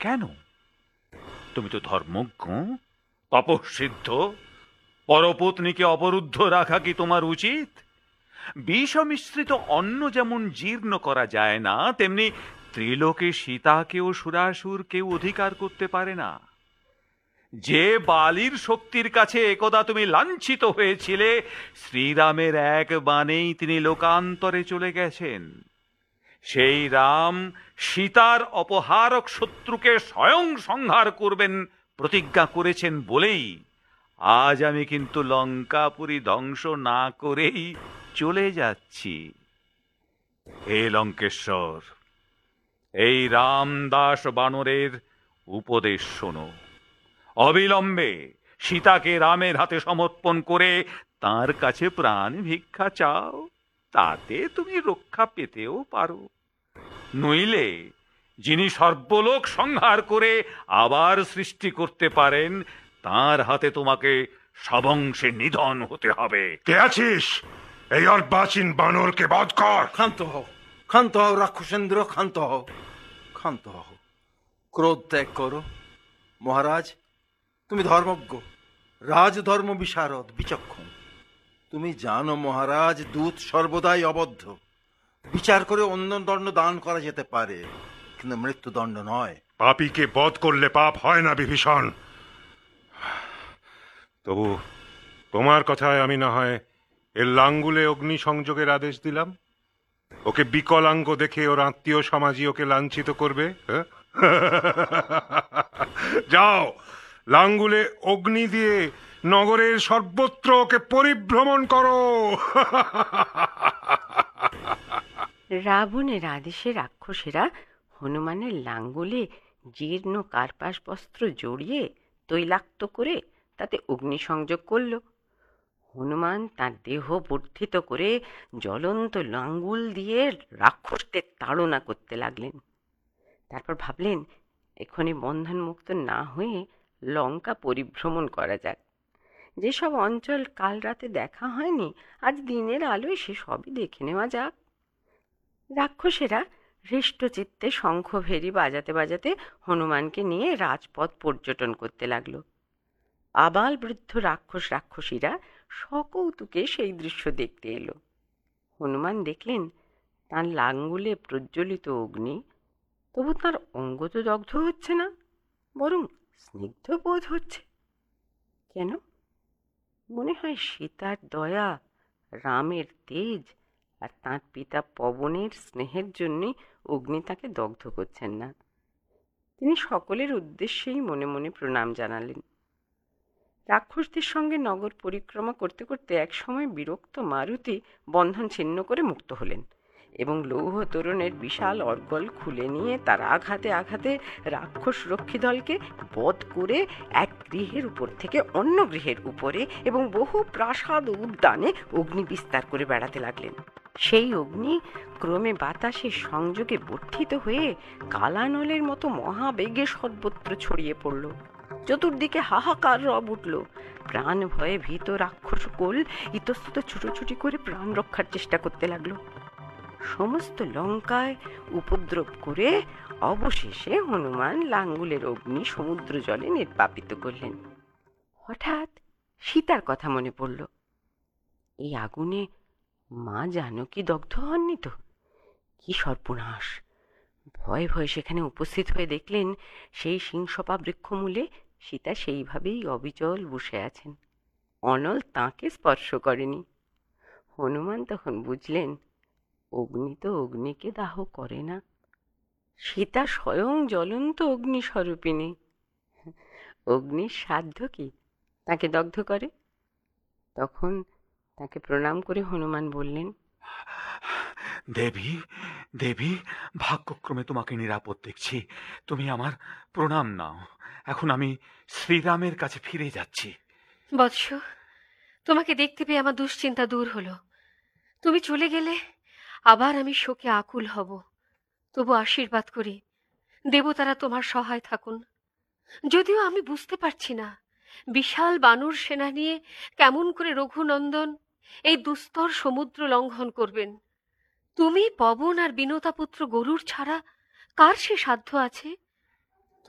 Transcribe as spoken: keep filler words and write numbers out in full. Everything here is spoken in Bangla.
কেন? তুমি তো ধর্মজ্ঞ, তপস্বিদ্ধ, পরপত্নীকে অবরুদ্ধ রাখা কি তোমার উচিত? বিষ মিশ্রিত অন্ন যেমন জীর্ণ করা যায় না, তেমনি ত্রিলোকে সীতাকেও সুরাসুর কেউ অধিকার করতে পারে না। যে বালির শক্তির কাছে একদা তুমি লাঞ্ছিত হয়েছিলে, শ্রীরামের এক বাণেই তিনি লোকান্তরে চলে গেছেন। সেই রাম সীতার অপহারক শত্রুকে স্বয়ং সংহার করবেন প্রতিজ্ঞা করেছেন বলেই আজ আমি কিন্তু লঙ্কাপুরী ধ্বংস না করেই চলে যাচ্ছি। হে লঙ্কেশ্বর, এই রামদাস বানরের উপদেশ শোনো। অবিলম্বে সীতাকে রামের হাতে সমর্পণ করে তার কাছে প্রাণ ভিক্ষা চাও, তাতে তুমি রক্ষা পেতেও পারো। নইলে যিনি সর্বলোক সংহার করে আবার সৃষ্টি করতে পারেন, তার হাতে তোমাকে সবংশে নিধন হতে হবে। কে আছিস? এই অর্বাচীন বানরকে বধ কর। ক্ষান্ত হও, ক্ষান্ত হও রাক্ষসেন্দ্র, ক্ষান্ত হও, ক্ষান্ত হও, ক্রোধ ত্যাগ করো। মহারাজ, তুমি ধর্মজ্ঞ, রাজধর্ম বিশারদ, বিচক্ষণ। তুমি জানো মহারাজ, দূত সর্বদাই অবদ্ধ। বিচার করে অন্য দণ্ড দান করা যেতে পারে, কিন্তু মৃত্যুদণ্ড নয়। পাপীকে বধ করলে পাপ হয় না বিভীষণ। তবু তোমার কথায় আমি না হয় এর লাঙ্গুলে অগ্নি সংযোগের আদেশ দিলাম। ওকে বিকলাঙ্গ দেখে ওর আত্মীয় সমাজী ওকে লাঞ্ছিত করবে। যাও, লাঙ্গুলে অগ্নি দিয়ে নগরের সর্বত্র ওকে পরিভ্রমণ করো। রাবণের আদেশে রাক্ষসেরা হনুমানের লাঙ্গলে জীর্ণ কার্পাস বস্ত্র জড়িয়ে তৈলাক্ত করে তাতে অগ্নিসংযোগ করল। হনুমান তার দেহ বর্ধিত করে জ্বলন্ত লাঙ্গুল দিয়ে রাক্ষসদের তাড়না করতে লাগলেন। তারপর ভাবলেন, এখনই বন্ধনমুক্ত না হয়ে লঙ্কা পরিভ্রমণ করা যাক। যেসব অঞ্চল কাল রাতে দেখা হয়নি, আজ দিনের আলোয় সে সবই দেখে নেওয়া যাক। রাক্ষসেরা হৃষ্টচিত্তে শঙ্খ ভেরি বাজাতে বাজাতে হনুমানকে নিয়ে রাজপথ পর্যটন করতে লাগলো। আবাল বৃদ্ধ রাক্ষস রাক্ষসীরা সকৌতুকে সেই দৃশ্য দেখতে এলো। হনুমান দেখলেন তার লাঙ্গুলে প্রজ্বলিত অগ্নি, তবু তার অঙ্গ তো দগ্ধ হচ্ছে না, বরং স্নিগ্ধ বোধ হচ্ছে। কেন? মনে হয় সীতার দয়া, রামের তেজ আর তাঁর পিতা পবনের স্নেহের জন্যে অগ্নি তাকে দগ্ধ করছেন না। তিনি সকলের উদ্দেশ্যেই মনে মনে প্রণাম জানালেন। রাক্ষসদের সঙ্গে নগর পরিক্রমা করতে করতে এক সময় বিরক্ত মারুতি বন্ধন ছিন্ন করে মুক্ত হলেন এবং লৌহ তোরণের বিশাল অর্গল খুলে নিয়ে তার আঘাতে আঘাতে রাক্ষস রক্ষী দলকে বধ করে এক গৃহের উপর থেকে অন্য গৃহের উপরে এবং বহু প্রাসাদ উদ্যানে অগ্নি বিস্তার করে বেড়াতে লাগলেন। সেই অগ্নি ক্রমে বাতাসের সংযোগে বর্ধিত হয়ে কালানলের মতো মহাবেগে সর্বত্র ছড়িয়ে পড়ল। চতুর্দিকে হাহাকার রব উঠল। প্রাণ ভয়ে ভীত রাক্ষসকুল ইতস্তত ছুটোছুটি করে প্রাণ রক্ষার চেষ্টা করতে লাগলো। সমস্ত লঙ্কায় উপদ্রব করে অবশেষে হনুমান লাঙ্গুলের অগ্নি সমুদ্র জলে নির্বাপিত করলেন। হঠাৎ সীতার কথা মনে পড়ল। এই আগুনে মা জানকী দগ্ধ হননি তো? কি সর্বনাশ! ভয়ে ভয়ে সেখানে উপস্থিত হয়ে দেখলেন সেই সিংসপা বৃক্ষমূলে সীতা সেইভাবেই অবিচল বসে আছেন। অনল তাঁকে স্পর্শ করেনি। হনুমান তখন বুঝলেন, অগ্নি তো অগ্নিকে দাহ করে না, সীতা স্বয়ং জ্বলন্ত অগ্নিস্বরূপিণী। অগ্নির সাধ্য কি তাকে দগ্ধ করে? তখন তাকে প্রণাম করে হনুমান বললেন, দেবী, দেবী, ভাগ্যক্রমে তোমাকে নিরাপদ দেখছি। তুমি আমার প্রণাম নাও। এখন আমি শ্রীরামের কাছে ফিরে যাচ্ছি। বৎস, তোমাকে দেখতে পেয়ে আমার দুশ্চিন্তা দূর হলো। তুমি চলে গেলে আবার আমি শোকে আকুল হব। তবু আশীর্বাদ করি, দেবতারা তোমার সহায় থাকুন। যদিও আমি বুঝতে পারছি না বিশাল বানর সেনা নিয়ে কেমন করে রঘুনন্দন এই দুস্তর সমুদ্র লঙ্ঘন করবেন। তুমি, পবন আর বিনতাপুত্র গরুর ছাড়া কার সে সাধ্য আছে?